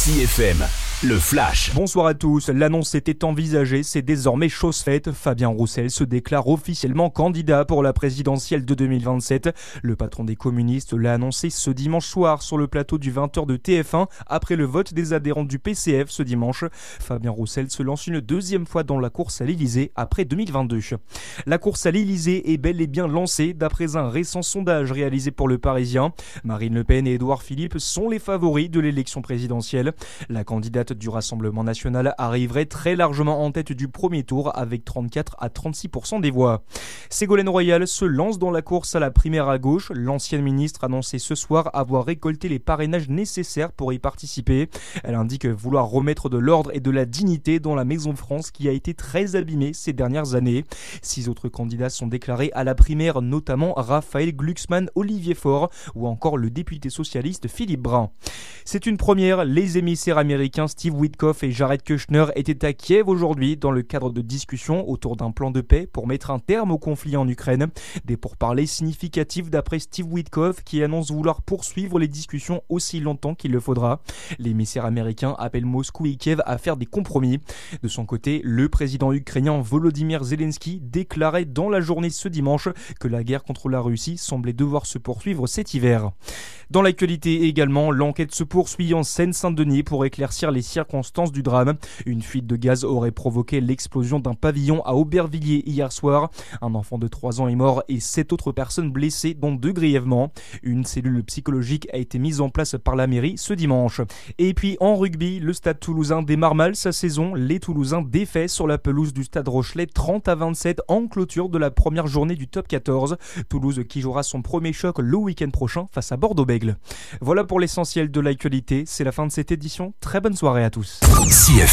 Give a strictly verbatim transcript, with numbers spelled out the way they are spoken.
C F M, le Flash. Bonsoir à tous, l'annonce était envisagée, c'est désormais chose faite. Fabien Roussel se déclare officiellement candidat pour la présidentielle de deux mille vingt-sept. Le patron des communistes l'a annoncé ce dimanche soir sur le plateau du vingt heures de T F un, après le vote des adhérents du P C F ce dimanche. Fabien Roussel se lance une deuxième fois dans la course à l'Elysée après deux mille vingt-deux. La course à l'Elysée est bel et bien lancée d'après un récent sondage réalisé pour Le Parisien. Marine Le Pen et Édouard Philippe sont les favoris de l'élection présidentielle. La candidate du Rassemblement national arriverait très largement en tête du premier tour avec trente-quatre à trente-six pour cent des voix. Ségolène Royal se lance dans la course à la primaire à gauche. L'ancienne ministre annonçait ce soir avoir récolté les parrainages nécessaires pour y participer. Elle indique vouloir remettre de l'ordre et de la dignité dans la Maison France qui a été très abîmée ces dernières années. Six autres candidats sont déclarés à la primaire, notamment Raphaël Glucksmann, Olivier Faure ou encore le député socialiste Philippe Brun. C'est une première, les émissaires américains Steve Witkoff et Jared Kushner étaient à Kiev aujourd'hui dans le cadre de discussions autour d'un plan de paix pour mettre un terme au conflit en Ukraine. Des pourparlers significatifs d'après Steve Witkoff qui annonce vouloir poursuivre les discussions aussi longtemps qu'il le faudra. L'émissaire américain appelle Moscou et Kiev à faire des compromis. De son côté, le président ukrainien Volodymyr Zelensky déclarait dans la journée ce dimanche que la guerre contre la Russie semblait devoir se poursuivre cet hiver. Dans l'actualité également, l'enquête se poursuit en Seine-Saint-Denis pour éclaircir les circonstances du drame. Une fuite de gaz aurait provoqué l'explosion d'un pavillon à Aubervilliers hier soir. Un enfant de trois ans est mort et sept autres personnes blessées, dont deux grièvement. Une cellule psychologique a été mise en place par la mairie ce dimanche. Et puis en rugby, le Stade Toulousain démarre mal sa saison. Les Toulousains défaits sur la pelouse du Stade Rochelet trente à vingt-sept en clôture de la première journée du top quatorze. Toulouse qui jouera son premier choc le week-end prochain face à Bordeaux-Bègles. Voilà pour l'essentiel de l'actualité, c'est la fin de cette édition. Très bonne soirée à tous.